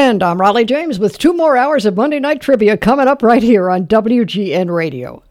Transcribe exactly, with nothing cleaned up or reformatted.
And I'm Raleigh James with two more hours of Monday Night Trivia coming up right here on W G N Radio.